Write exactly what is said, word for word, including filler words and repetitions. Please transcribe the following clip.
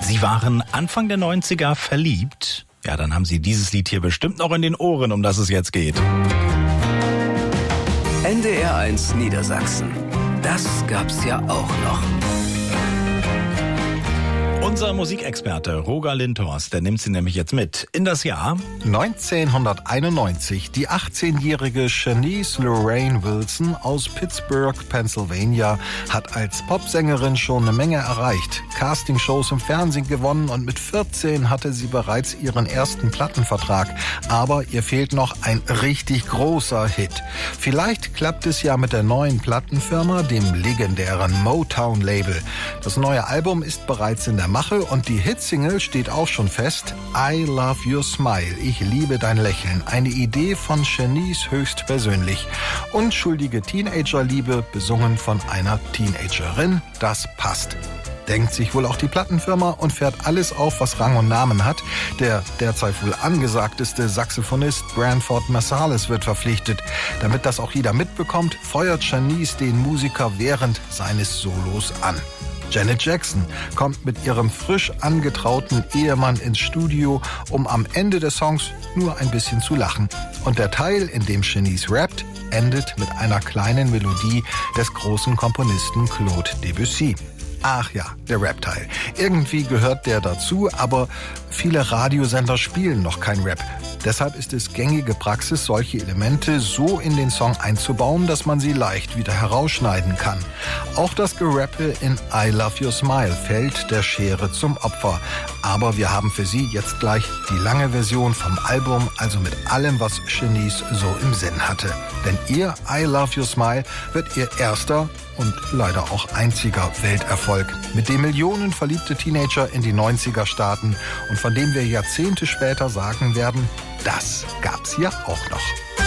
Sie waren Anfang der neunziger verliebt? Ja, dann haben Sie dieses Lied hier bestimmt noch in den Ohren, um das es jetzt geht. N D R eins Niedersachsen. Das gab's ja auch noch. Unser Musikexperte Roger Lindhorst, der nimmt Sie nämlich jetzt mit in das Jahr neunzehnhunderteinundneunzig. Die achtzehnjährige Shanice Lorraine Wilson aus Pittsburgh, Pennsylvania, hat als Popsängerin schon eine Menge erreicht. Castingshows im Fernsehen gewonnen und mit vierzehn hatte sie bereits ihren ersten Plattenvertrag. Aber ihr fehlt noch ein richtig großer Hit. Vielleicht klappt es ja mit der neuen Plattenfirma, dem legendären Motown-Label. Das neue Album ist bereits in der Mache und die Hitsingle steht auch schon fest. I Love Your Smile. Ich liebe dein Lächeln. Eine Idee von Shanice höchstpersönlich. Unschuldige Teenagerliebe, besungen von einer Teenagerin. Das passt. Denkt sich wohl auch die Plattenfirma und fährt alles auf, was Rang und Namen hat. Der derzeit wohl angesagteste Saxophonist Branford Marsalis wird verpflichtet. Damit das auch jeder mitbekommt, feuert Shanice den Musiker während seines Solos an. Janet Jackson kommt mit ihrem frisch angetrauten Ehemann ins Studio, um am Ende des Songs nur ein bisschen zu lachen. Und der Teil, in dem Shanice rappt, endet mit einer kleinen Melodie des großen Komponisten Claude Debussy. Ach ja, der Rap-Teil. Irgendwie gehört der dazu, aber viele Radiosender spielen noch kein Rap. Deshalb ist es gängige Praxis, solche Elemente so in den Song einzubauen, dass man sie leicht wieder herausschneiden kann. Auch das Gerappe in I Love Your Smile fällt der Schere zum Opfer. Aber wir haben für Sie jetzt gleich die lange Version vom Album, also mit allem, was Shanice so im Sinn hatte. Denn ihr I Love Your Smile wird ihr erster und leider auch einziger Welterfolg, mit dem Millionen verliebte Teenager in die neunziger starten und von dem wir Jahrzehnte später sagen werden, das gab's ja auch noch.